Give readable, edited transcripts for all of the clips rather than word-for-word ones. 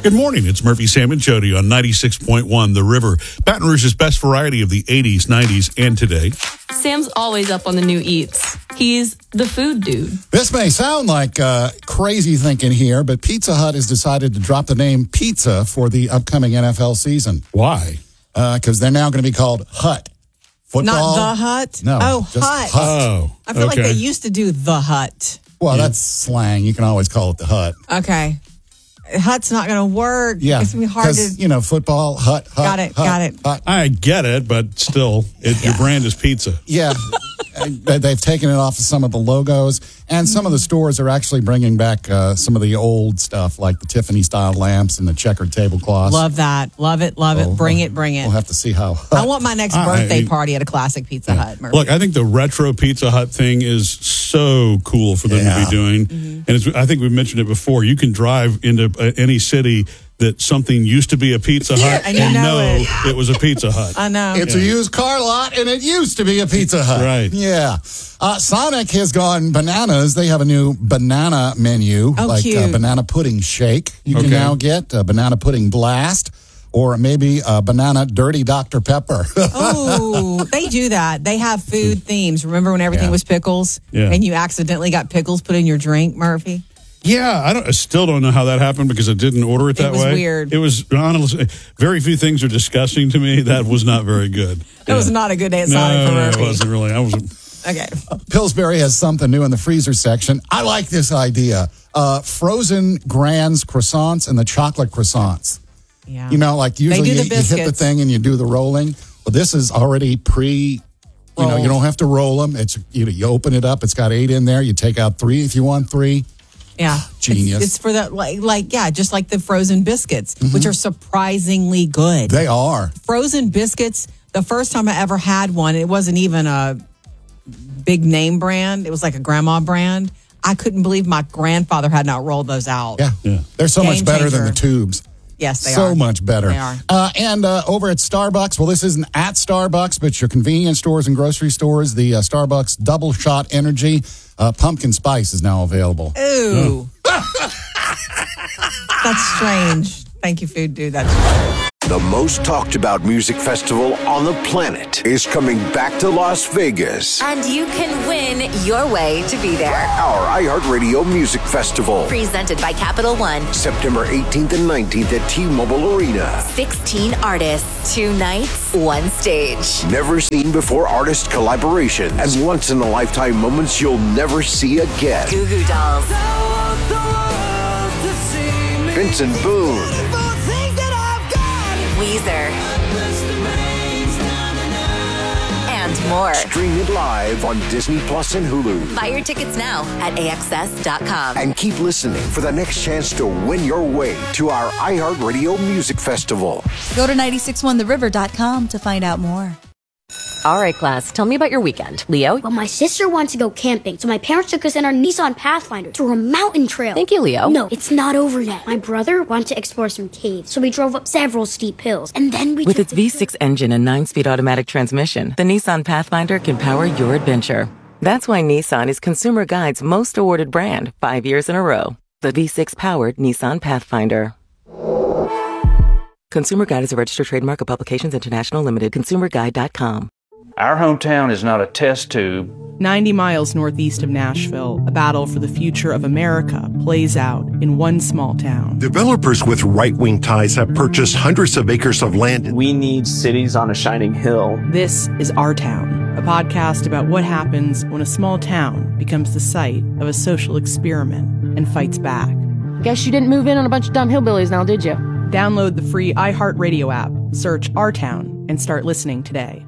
Good morning. It's Murphy, Sam, and Jody on 96.1 The River, Baton Rouge's best variety of the 80s, 90s, and today. Sam's always up on the new eats. He's the food dude. This may sound like crazy thinking here, but Pizza Hut has decided to drop the name Pizza for the upcoming NFL season. Why? Because they're now going to be called Hut. Football? Not the Hut? No. Oh, just Hut. Oh, I feel like okay. they used to do the Hut. Well, that's slang. You can always call it the Hut. Okay. Hut's not going to work. Yeah. It's going to be hard to... You know, football, Hut. Got it. Hut. I get it, but still, your brand is pizza. Yeah. They've taken it off of some of the logos, and some of the stores are actually bringing back some of the old stuff, like the Tiffany-style lamps and the checkered tablecloths. Love that. Love it. Love it. Bring it. We'll have to see how. I want my next birthday party at a classic Pizza Hut, Murphy. Look, I think the retro Pizza Hut thing is so cool for them to be doing. And I think we've mentioned it before. You can drive into any city that something used to be a Pizza Hut and you know it was a Pizza Hut. I know. It's a used car lot, and it used to be a Pizza Hut. Right. Yeah. Sonic has gone bananas. They have a new banana menu, cute. banana pudding shake. You can now get a banana pudding blast, or maybe a banana dirty Dr. Pepper. Oh, they do that. They have food themes. Remember when everything was pickles? Yeah. And you accidentally got pickles put in your drink, Murphy? Yeah, I still don't know how that happened because I didn't order it that way. It was weird. It was, honestly, very few things are disgusting to me. That was not very good. That was not a good day at Sonic for Murphy. No, it wasn't really. Okay. Pillsbury has something new in the freezer section. I like this idea. Frozen Grands croissants and the chocolate croissants. Yeah. You know, like usually They do the you hit the biscuits. thing and you do the rolling. Well, this is already you don't have to roll them. It's you open it up. It's got 8 in there. You take out 3 if you want 3. Yeah. Genius. It's for the, just like the frozen biscuits, which are surprisingly good. They are. Frozen biscuits, the first time I ever had one, it wasn't even a big name brand. It was like a grandma brand. I couldn't believe my grandfather had not rolled those out. Yeah. They're so much Game better than changer. the tubes. Yes, they are. So much better. They are. And over at Starbucks, well, this isn't at Starbucks, but your convenience stores and grocery stores, the Starbucks Double Shot Energy pumpkin spice is now available. Ooh. That's strange. Thank you, food dude. That's strange. The most talked about music festival on the planet is coming back to Las Vegas. And you can win your way to be there. Our iHeartRadio Music Festival. Presented by Capital One. September 18th and 19th at T-Mobile Arena. 16 artists, 2 nights, 1 stage. Never seen before artist collaboration and once in a lifetime moments you'll never see again. Goo Goo Dolls. Vincent Boone. Weezer. And more. Stream it live on Disney Plus and Hulu. Buy your tickets now at AXS.com. And keep listening for the next chance to win your way to our iHeartRadio Music Festival. Go to 961theriver.com to find out more. All right, class, tell me about your weekend. Leo? Well, my sister wants to go camping, so my parents took us in our Nissan Pathfinder through a mountain trail. Thank you, Leo. No, it's not over yet. My brother wanted to explore some caves, so we drove up several steep hills, and then we With its V6 engine and 9-speed automatic transmission, the Nissan Pathfinder can power your adventure. That's why Nissan is Consumer Guide's most awarded brand 5 years in a row. The V6-powered Nissan Pathfinder. Consumer Guide is a registered trademark of Publications International Limited. ConsumerGuide.com. Our hometown is not a test tube. 90 miles northeast of Nashville, a battle for the future of America plays out in one small town. Developers with right-wing ties have purchased hundreds of acres of land. We need cities on a shining hill. This is Our Town, a podcast about what happens when a small town becomes the site of a social experiment and fights back. Guess you didn't move in on a bunch of dumb hillbillies now, did you? Download the free iHeartRadio app, search Our Town, and start listening today.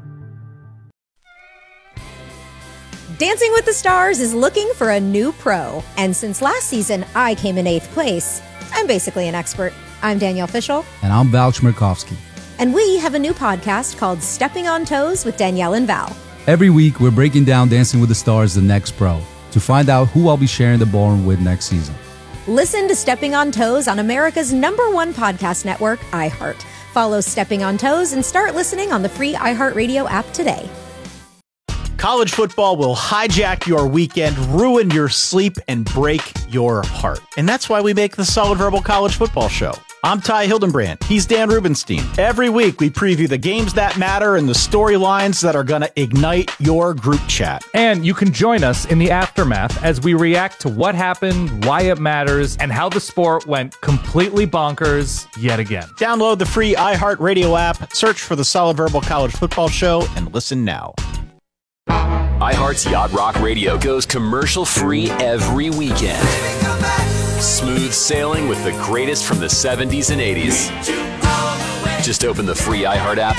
Dancing with the Stars is looking for a new pro. And since last season, I came in 8th place. I'm basically an expert. I'm Danielle Fishel. And I'm Val Chmerkovsky. And we have a new podcast called Stepping on Toes with Danielle and Val. Every week, we're breaking down Dancing with the Stars, the next pro, to find out who I'll be sharing the ballroom with next season. Listen to Stepping on Toes on America's #1 podcast network, iHeart. Follow Stepping on Toes and start listening on the free iHeartRadio app today. College football will hijack your weekend, ruin your sleep, and break your heart. And that's why we make the Solid Verbal College Football Show. I'm Ty Hildenbrand. He's Dan Rubenstein. Every week we preview the games that matter and the storylines that are going to ignite your group chat. And you can join us in the aftermath as we react to what happened, why it matters, and how the sport went completely bonkers yet again. Download the free iHeartRadio app, search for the Solid Verbal College Football Show, and listen now. iHeart's Yacht Rock Radio goes commercial-free every weekend. Smooth sailing with the greatest from the 70s and 80s. Just open the free iHeart app